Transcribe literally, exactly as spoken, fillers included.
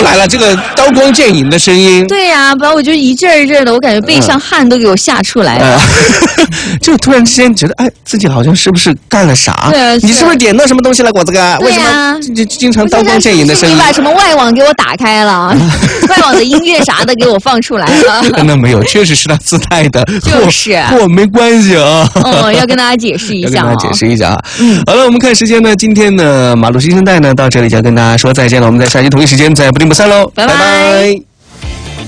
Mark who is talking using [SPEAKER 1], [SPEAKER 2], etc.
[SPEAKER 1] 来了，这个刀光剑影的声音。
[SPEAKER 2] 对呀、啊，不然我就一阵儿一阵的，我感觉背上汗都给我吓出来了。
[SPEAKER 1] 嗯、就突然之间觉得，哎，自己好像是不是干了啥？
[SPEAKER 2] 对、啊，
[SPEAKER 1] 你是不是点到什么东西了，果子哥？
[SPEAKER 2] 对呀、
[SPEAKER 1] 啊，为什么就经常刀光剑影的声音？
[SPEAKER 2] 你把什么外网给我打开了，外网的音乐啥的给我放出来了？
[SPEAKER 1] 那没有，确实是他自带的，
[SPEAKER 2] 就是
[SPEAKER 1] 和我没关系啊。
[SPEAKER 2] 哦，要跟大家解释一下、哦，
[SPEAKER 1] 要跟大家解释一下啊。嗯，好了，我们看时间呢，今天的马路新生代呢，到这里就要跟大家说再见了。我们在下期同一时间再不见不散喽，
[SPEAKER 2] 拜拜。
[SPEAKER 1] 拜拜。